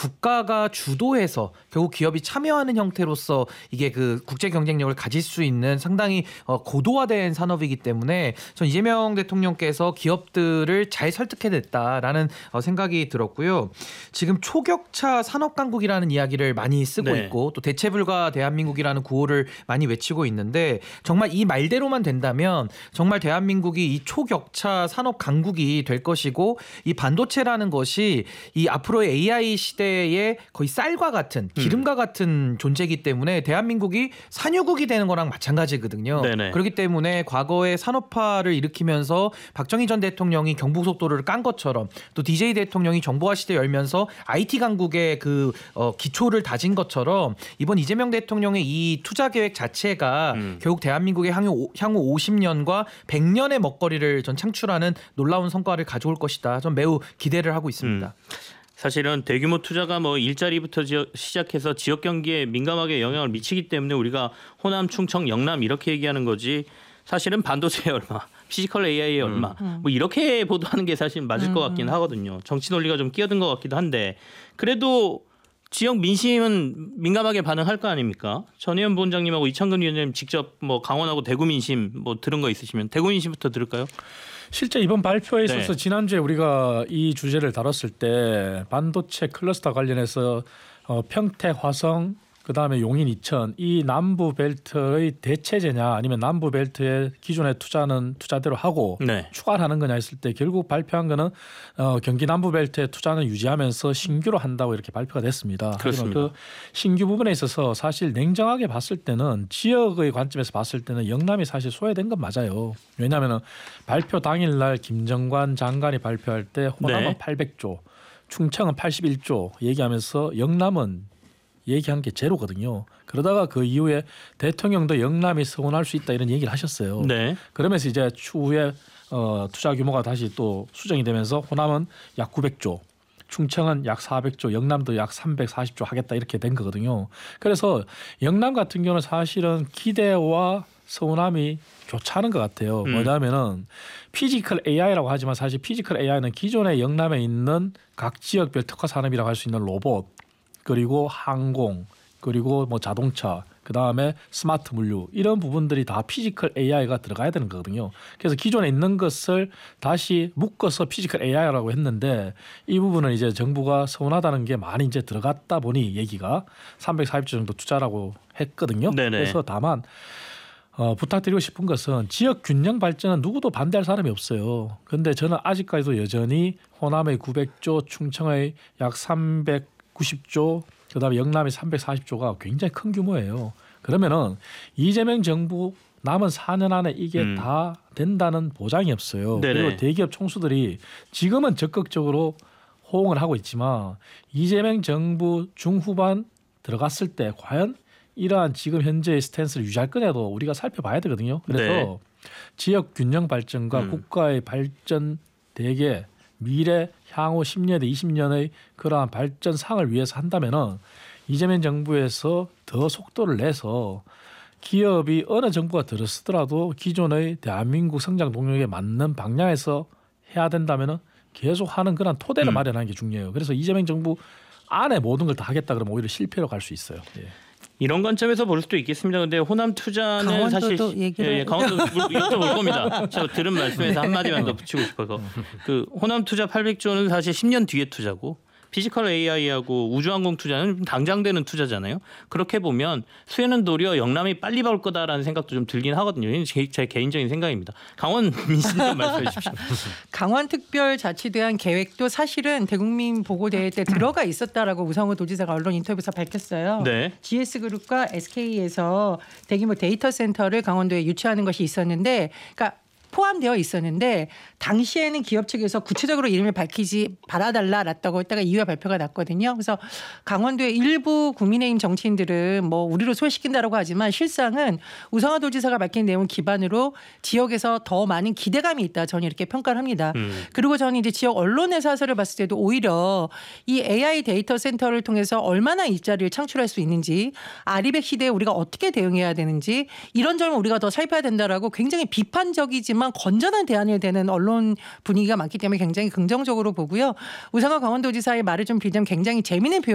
국가가 주도해서 결국 기업이 참여하는 형태로서 이게 그 국제 경쟁력을 가질 수 있는 상당히 고도화된 산업이기 때문에 전 이재명 대통령께서 기업들을 잘 설득해냈다라는 생각이 들었고요. 지금 초격차 산업 강국이라는 이야기를 많이 쓰고 네. 있고 또 대체불가 대한민국이라는 구호를 많이 외치고 있는데 정말 이 말대로만 된다면 정말 대한민국이 이 초격차 산업 강국이 될 것이고 이 반도체라는 것이 이 앞으로의 AI 시대의 거의 쌀과 같은 기름과 같은 존재이기 때문에 대한민국이 산유국이 되는 거랑 마찬가지거든요. 네네. 그렇기 때문에 과거에 산업화를 일으키면서 박정희 전 대통령이 경부고속도로를 깐 것처럼 또 DJ 대통령이 정보화 시대 열면서 IT 강국의 그 기초를 다진 것처럼 이번 이재명 대통령의 이 투자 계획 자체가 결국 대한민국의 향후 50년과 100년의 먹거리를 전 창출하는 놀라운 성과를 가져올 것이다. 전 매우 기대를 하고 있습니다. 사실은 대규모 투자가 뭐 일자리부터 시작해서 지역 경기에 민감하게 영향을 미치기 때문에 우리가 호남, 충청, 영남 이렇게 얘기하는 거지 사실은 반도체에 얼마, 피지컬 AI에 얼마 뭐 이렇게 보도하는 게 사실 맞을 것 같긴 하거든요. 정치 논리가 좀 끼어든 것 같기도 한데 그래도 지역 민심은 민감하게 반응할 거 아닙니까? 전혜연 부원장님하고 이창근 위원장님 직접 뭐 강원하고 대구 민심 뭐 들은 거 있으시면 대구 민심부터 들을까요? 실제 이번 발표에 있어서 지난주에 우리가 이 주제를 다뤘을 때 반도체 클러스터 관련해서 평택, 화성, 그다음에 용인, 이천 이 남부 벨트의 대체제냐 아니면 남부 벨트의 기존의 투자는 투자대로 하고 추가를 하는 거냐 했을 때 결국 발표한 거는 경기 남부 벨트의 투자는 유지하면서 신규로 한다고 이렇게 발표가 됐습니다. 하지만 그 신규 부분에 있어서 사실 냉정하게 봤을 때는 지역의 관점에서 봤을 때는 영남이 사실 소외된 건 맞아요. 왜냐하면 발표 당일날 김정관 장관이 발표할 때 호남은 800조, 충청은 81조 얘기하면서 영남은 얘기한 게 제로거든요. 그러다가 그 이후에 대통령도 영남이 서운할 수 있다 이런 얘기를 하셨어요. 그러면서 이제 추후에 투자 규모가 다시 또 수정이 되면서 호남은 약 900조, 충청은 약 400조, 영남도 약 340조 하겠다 이렇게 된 거거든요. 그래서 영남 같은 경우는 사실은 기대와 서운함이 교차하는 것 같아요. 뭐냐면은 피지컬 AI라고 하지만 사실 피지컬 AI는 기존의 영남에 있는 각 지역별 특화 산업이라고 할 수 있는 로봇 그리고 항공 그리고 뭐 자동차 그다음에 스마트 물류 이런 부분들이 다 피지컬 AI가 들어가야 되는 거거든요. 그래서 기존에 있는 것을 다시 묶어서 피지컬 AI라고 했는데 이 부분은 이제 정부가 서운하다는 게 많이 이제 들어갔다 보니 얘기가 340조 정도 투자라고 했거든요. 그래서 다만 부탁드리고 싶은 것은 지역 균형 발전은 누구도 반대할 사람이 없어요. 그런데 저는 아직까지도 여전히 호남의 900조, 충청의 약 390조, 그다음에 영남의 340조가 굉장히 큰 규모예요. 그러면은 이재명 정부 남은 4년 안에 이게 다 된다는 보장이 없어요. 그리고 대기업 총수들이 지금은 적극적으로 호응을 하고 있지만 이재명 정부 중후반 들어갔을 때 과연 이러한 지금 현재의 스탠스를 유지할 거냐도 우리가 살펴봐야 되거든요. 그래서 지역 균형 발전과 국가의 발전 대계 미래 향후 10년, 20년의 그러한 발전상을 위해서 한다면은 이재명 정부에서 더 속도를 내서 기업이 어느 정부가 들어서더라도 기존의 대한민국 성장 동력에 맞는 방향에서 해야 된다면은 계속 하는 그런 토대를 마련하는 게 중요해요. 그래서 이재명 정부 안에 모든 걸 다 하겠다 그러면 오히려 실패로 갈 수 있어요. 이런 관점에서 볼 수도 있겠습니다. 근데 호남 투자는 사실 강원도 여쭤볼 겁니다. 제가 들은 말씀에서 한마디만 더 붙이고 싶어서 그 호남 투자 800조는 사실 10년 뒤에 투자고 피지컬 AI하고 우주항공 투자는 당장 되는 투자잖아요. 그렇게 보면 수혜는 도리어 영남이 빨리 볼 거다라는 생각도 좀 들긴 하거든요. 이건 제 개인적인 생각입니다. 강원 민심님 말씀해 주십시오. 강원특별자치대안 계획도 사실은 대국민 보고대회 때 들어가 있었다라고 우상호 도지사가 언론 인터뷰에서 밝혔어요. GS그룹과 SK에서 대규모 데이터 센터를 강원도에 유치하는 것이 있었는데 그러니까 포함되어 있었는데 당시에는 기업 측에서 구체적으로 이름을 밝히지 말아달라라고 했다가 이후에 발표가 났거든요. 그래서 강원도의 일부 국민의힘 정치인들은 뭐 우리로 소외시킨다라고 하지만 실상은 우상호 도지사가 밝힌 내용 기반으로 지역에서 더 많은 기대감이 있다. 저는 이렇게 평가를 합니다. 그리고 저는 이제 지역 언론의 사설을 봤을 때도 오히려 이 AI 데이터 센터를 통해서 얼마나 일자리를 창출할 수 있는지 아리백 시대에 우리가 어떻게 대응해야 되는지 이런 점을 우리가 더 살펴야 된다라고 굉장히 비판적이지만 건전한 대안이 되는 언론 분위기가 많기 때문에 굉장히 긍정적으로 보고요. 우상호 강원도지사의 말을 좀 빌자면 굉장히 재미있는